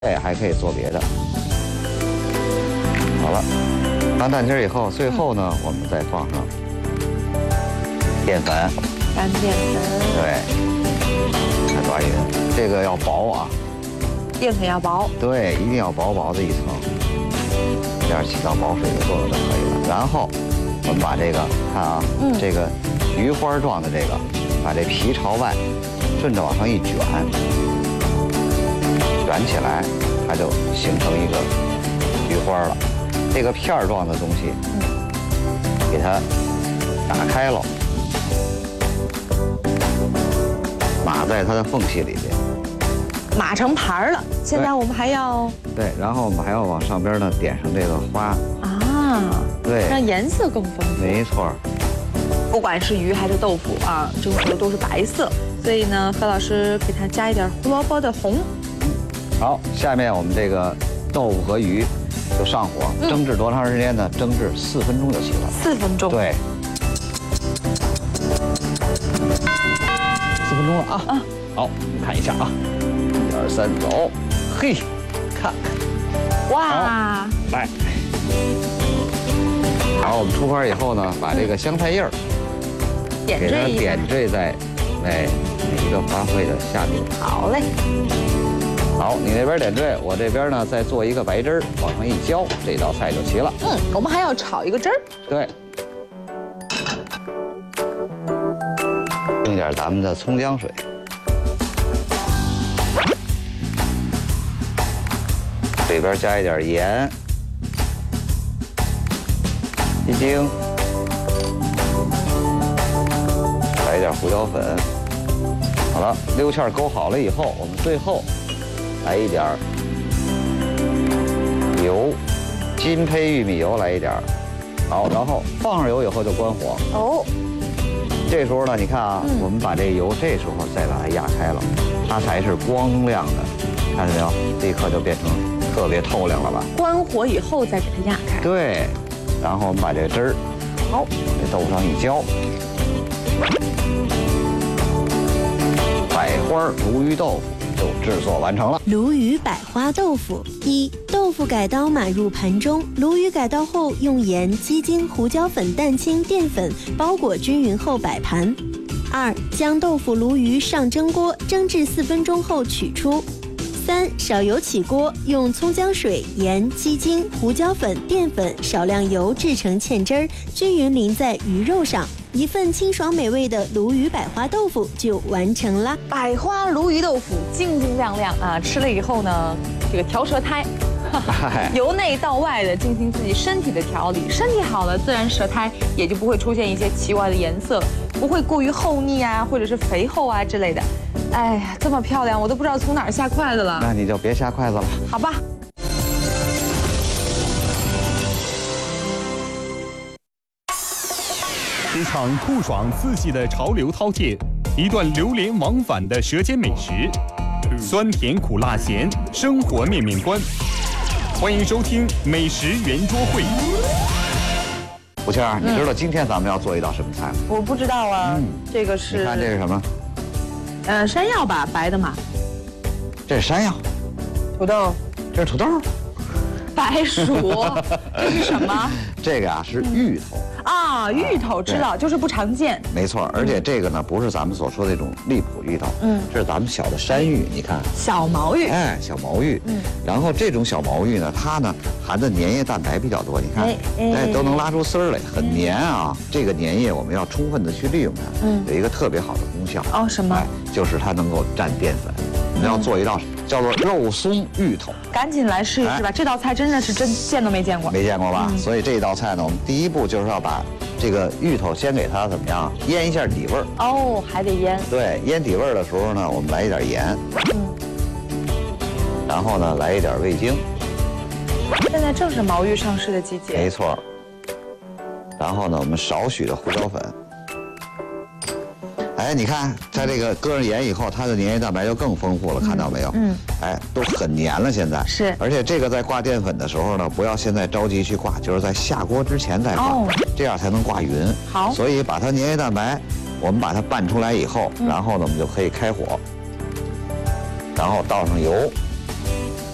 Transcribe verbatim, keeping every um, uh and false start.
哎，还可以做别的。好了，翻蛋清以后，最后呢，我们再放上淀粉， 干淀粉。 对，看抓匀，这个要薄啊， 淀粉要薄。 对，一定要薄薄的一层，这样起到保水的作用就可以了。然后我们把这个看啊，嗯、这个鱼花状的这个，把这皮朝外，顺着往上一卷。卷起来，它就形成一个鱼花了。这个片儿状的东西，给它打开了，码在它的缝隙里边， 码成盘儿了。现在我们还要对，然后我们还要往上边呢点上这个花啊， 对， 让颜色更丰富。 没错， 不管是鱼还是豆腐啊，蒸熟都是白色，所以呢，何老师给它加一点胡萝卜的红。 好，下面我们这个豆腐和鱼就上火，嗯、蒸制多长时间呢？蒸制四分钟就行了。 四分钟。对， 四分钟了啊！啊，好，看一下啊，一二三，走，嘿，看看， 哇， 来，好，我们出锅以后呢，把这个香菜叶儿点给它缀点缀在哎每一个花卉的下面。 好嘞。 好，你那边点缀，我这边呢再做一个白汁儿，往上一浇，这道菜就齐了。 嗯，我们还要炒一个汁儿。 对，用点咱们的葱姜水，里边加一点盐、鸡精，来一点胡椒粉。好了，溜芡勾好了以后，我们最后来一点油，金胚玉米油来一点。好，然后放上油以后就关火。 哦。 这时候呢，你看啊，嗯、我们把这油这时候再把它压开了，它才是光亮的，看见没有？立刻就变成特别透亮了吧？ 关火以后再给它压开。 对，然后我们把这汁儿，好，这豆腐上一浇。百花鲈鱼豆腐就制作完成了。 鲈鱼百花豆腐一，豆腐改刀码入盘中，鲈鱼改刀后用盐、鸡精、胡椒粉、蛋清、淀粉包裹均匀后摆盘。二，将豆腐、鲈鱼上蒸锅，蒸至四分钟后取出。三，少油起锅，用葱姜水、盐、鸡精、胡椒粉、淀粉、少量油制成芡汁儿，均匀淋在鱼肉上。一份清爽美味的鲈鱼百花豆腐就完成了。 百花鲈鱼豆腐晶晶亮亮啊，吃了以后呢，这个调舌苔，由内到外的进行自己身体的调理，身体好了，自然舌苔也就不会出现一些奇怪的颜色，不会过于厚腻啊，或者是肥厚啊之类的。哎呀，这么漂亮，我都不知道从哪儿下筷子了。 那你就别下筷子了。 好吧。 一场酷爽刺激的潮流饕餮，一段流连忘返的舌尖美食，酸甜苦辣咸，生活面面观。欢迎收听《美食圆桌会》。 吴倩儿，你知道今天咱们要做一道什么菜吗？ 我不知道啊，嗯、这个是。 你看这是什么？ 呃，山药吧，白的嘛。 这是山药。 土豆。 这是土豆。 白薯。这是什么？ 这个啊是芋头。 啊，芋头知道，就是不常见。 没错，而且这个呢不是咱们所说的那种荔埔芋头，嗯，这是咱们小的山芋，你看。 小毛芋。 哎，小毛芋。嗯。然后这种小毛芋呢，它呢含的粘液蛋白比较多，你看，哎，都能拉出丝儿来，很粘啊。这个粘液我们要充分的去利用它，嗯，有一个特别好的功效。 哦，什么？ 就是它能够蘸淀粉。我们要做一道叫做肉松芋头。 赶紧来试一试吧，这道菜真的是真见都没见过。 没见过吧？所以这道菜呢，我们第一步就是要把这个芋头先给它怎么样腌一下底味儿。 哦，还得腌。对， 腌底味儿的时候呢，我们来一点盐，嗯，然后呢来一点味精。 现在正是毛芋上市的季节。 没错。然后呢，我们少许的胡椒粉。哎，你看它这个搁上盐以后，它的粘液蛋白就更丰富了，看到没有？嗯。哎，都很粘了，现在是。 而且这个在挂淀粉的时候呢，不要现在着急去挂，就是在下锅之前再挂，哦、这样才能挂匀。 好。 所以把它粘液蛋白，我们把它拌出来以后，嗯、然后呢，我们就可以开火，然后倒上油，